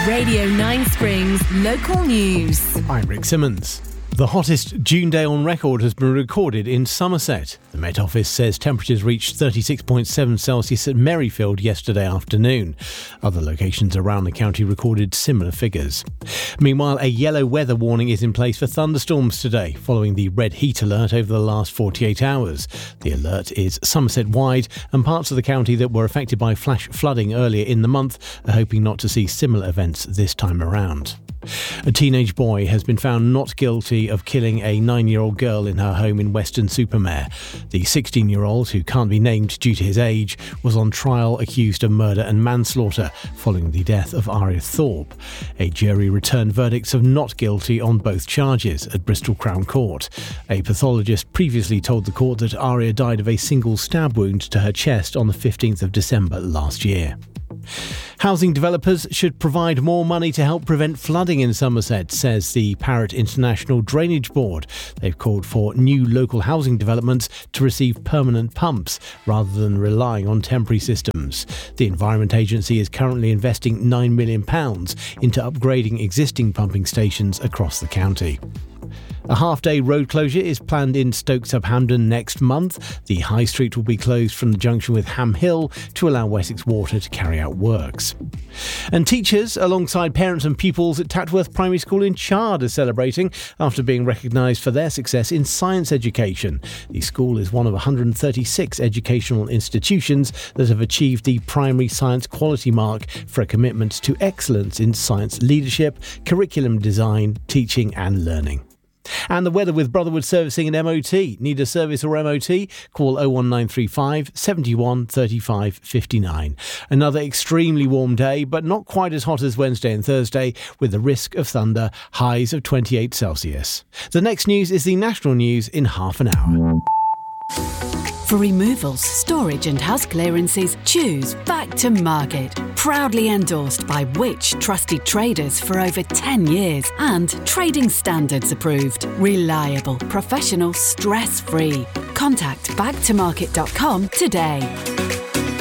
Radio 9 Springs Local News. I'm Rick Simmons. The hottest June day on record has been recorded in Somerset. The Met Office says temperatures reached 36.7 Celsius at Merrifield yesterday afternoon. Other locations around the county recorded similar figures. Meanwhile, a yellow weather warning is in place for thunderstorms today, following the red heat alert over the last 48 hours. The alert is Somerset-wide, and parts of the county that were affected by flash flooding earlier in the month are hoping not to see similar events this time around. A teenage boy has been found not guilty of killing a 9-year-old girl in her home in Weston-super-Mare. The 16-year-old, who can't be named due to his age, was on trial accused of murder and manslaughter following the death of Aria Thorpe. A jury returned verdicts of not guilty on both charges at Bristol Crown Court. A pathologist previously told the court that Aria died of a single stab wound to her chest on the 15th of December last year. Housing developers should provide more money to help prevent flooding in Somerset, says the Parrot International Drainage Board. They've called for new local housing developments to receive permanent pumps rather than relying on temporary systems. The Environment Agency is currently investing £9 million into upgrading existing pumping stations across the county. A half-day road closure is planned in Stoke-Uphampton next month. The High Street will be closed from the junction with Ham Hill to allow Wessex Water to carry out works. And teachers, alongside parents and pupils at Tatworth Primary School in Chard, are celebrating after being recognised for their success in science education. The school is one of 136 educational institutions that have achieved the Primary Science Quality Mark for a commitment to excellence in science leadership, curriculum design, teaching and learning. And the weather with Brotherwood Servicing and MOT. Need a service or MOT? Call 01935 71 35 59. Another extremely warm day, but not quite as hot as Wednesday and Thursday, with the risk of thunder, highs of 28 Celsius. The next news is the national news in half an hour. For removals, storage and house clearances, choose Back to Market. Proudly endorsed by Which trusted traders for over 10 years and trading standards approved. Reliable, professional, stress-free. Contact backtomarket.com today.